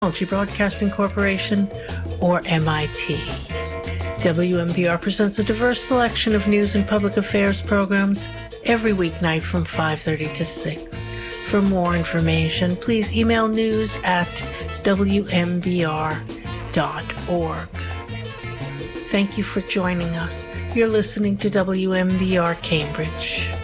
Technology Broadcasting Corporation, or MIT. WMBR presents a diverse selection of news and public affairs programs every weeknight from 5:30 to 6. For more information, please email news@wmbr.org. Thank you for joining us. You're listening to WMBR Cambridge.